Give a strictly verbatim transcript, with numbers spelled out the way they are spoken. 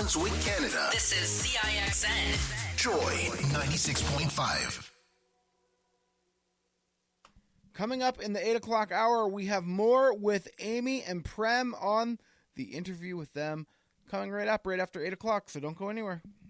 Brunswick, Canada. This is C I X N. Joy ninety-six point five. Coming up in the eight o'clock hour, we have more with Amy and Prem on the interview with them. Coming right up, right after eight o'clock, so don't go anywhere.